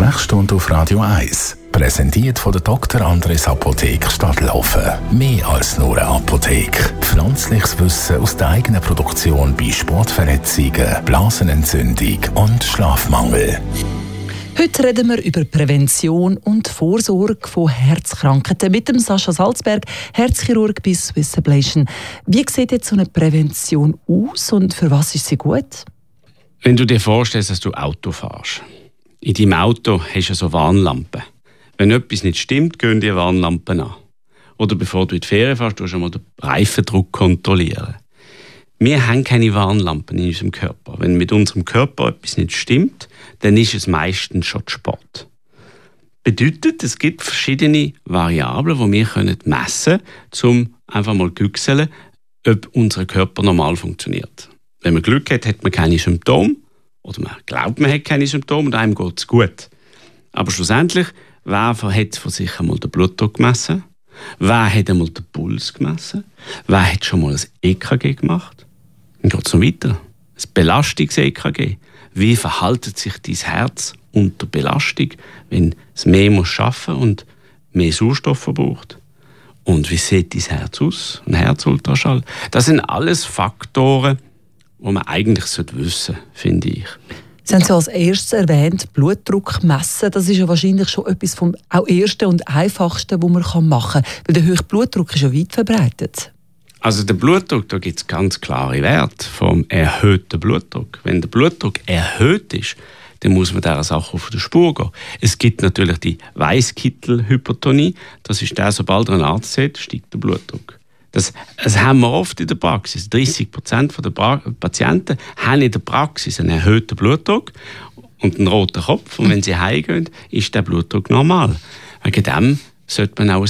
Sprechstunde auf Radio 1. Präsentiert von der Dr. Andres Apotheke Stadtlaufen. Mehr als nur eine Apotheke. Pflanzliches Wissen aus der eigenen Produktion bei Sportverletzungen, Blasenentzündung und Schlafmangel. Heute reden wir über Prävention und Vorsorge von Herzkrankheiten mit dem Sascha Salzberg, Herzchirurg bei Swiss Ablation. Wie sieht jetzt so eine Prävention aus und für was ist sie gut? Wenn du dir vorstellst, dass du Auto fährst. In deinem Auto hast du so Warnlampen. Wenn etwas nicht stimmt, gehen die Warnlampen an. Oder bevor du in die Ferien fährst, tust du schon mal den Reifendruck kontrollieren. Wir haben keine Warnlampen in unserem Körper. Wenn mit unserem Körper etwas nicht stimmt, dann ist es meistens schon Sport. Bedeutet, es gibt verschiedene Variablen, die wir messen können, um einfach mal zu schauen, ob unser Körper normal funktioniert. Wenn man Glück hat, hat man keine Symptome. Oder man glaubt, man hat keine Symptome und einem geht es gut. Aber schlussendlich, wer hat von sich einmal den Blutdruck gemessen? Wer hat einmal den Puls gemessen? Wer hat schon mal ein EKG gemacht? Dann geht es noch weiter. Ein Belastungs-EKG. Wie verhält sich dein Herz unter Belastung, wenn es mehr arbeiten muss und mehr Sauerstoff verbraucht? Und wie sieht dein Herz aus? Ein Herzultraschall. Das sind alles Faktoren, die man eigentlich wissen sollte, finde ich. Sie haben ja als erstes erwähnt, Blutdruck messen. Das ist ja wahrscheinlich schon etwas vom auch Ersten und Einfachsten, was man machen kann. Weil der hohe Blutdruck ist ja weit verbreitet. Also der Blutdruck, da gibt es ganz klare Werte vom erhöhten Blutdruck. Wenn der Blutdruck erhöht ist, dann muss man dieser Sache auf der Spur gehen. Es gibt natürlich die Weisskittelhypertonie. Das ist der, sobald ein Arzt sieht, steigt der Blutdruck. Das haben wir oft in der Praxis. 30% der Patienten haben in der Praxis einen erhöhten Blutdruck und einen roten Kopf. Und wenn sie heimgehen, ist der Blutdruck normal. Wegen dem sollte man auch eine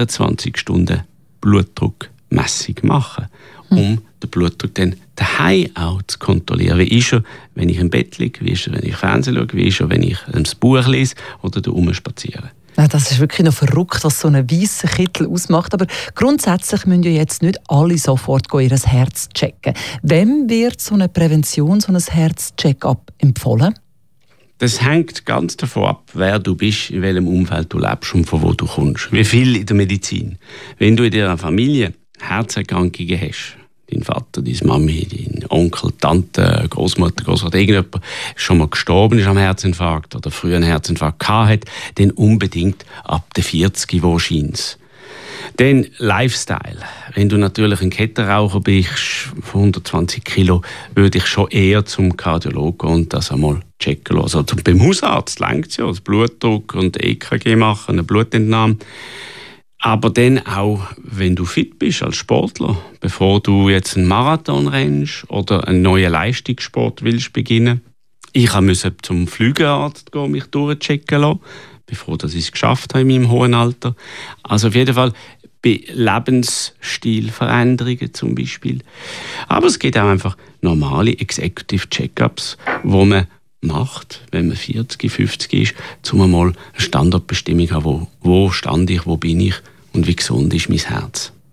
24-Stunden-Blutdruckmessung machen, um den Blutdruck dann daheim auch zu kontrollieren. Wie ist er, wenn ich im Bett liege? Wie ist er, wenn ich Fernsehen schaue? Wie ist er, wenn ich ein Buch lese oder da rumspaziere? Ja, das ist wirklich noch verrückt, was so ein weisser Kittel ausmacht. Aber grundsätzlich müssen ja jetzt nicht alle sofort ihr Herz checken. Wem wird so eine Prävention, so ein Herz-Check-up empfohlen? Das hängt ganz davon ab, wer du bist, in welchem Umfeld du lebst und von wo du kommst. Wie viel in der Medizin. Wenn du in deiner Familie Herzerkrankungen hast, dein Vater, deine Mami, dein Onkel, Tante, Großmutter, irgendjemand schon mal gestorben ist am Herzinfarkt oder früher einen Herzinfarkt gehabt hat, dann unbedingt ab der 40 wahrscheinlich. Dann Lifestyle. Wenn du natürlich ein Kettenraucher bist von 120 Kilo, würde ich schon eher zum Kardiologen und das einmal checken lassen. Also beim Hausarzt reicht es ja, das Blutdruck und EKG machen, eine Blutentnahme. Aber dann auch, wenn du fit bist als Sportler, bevor du jetzt einen Marathon rennst oder einen neuen Leistungssport willst beginnen. Ich musste zum Flügerarzt gehen, mich durchchecken lassen, bevor ich es geschafft habe in meinem hohen Alter. Also auf jeden Fall bei Lebensstilveränderungen zum Beispiel. Aber es gibt auch einfach normale Executive Check-ups, wo man macht, wenn man 40, 50 ist, um einmal eine Standardbestimmung zu haben, wo stand ich, wo bin ich und wie gesund ist mein Herz.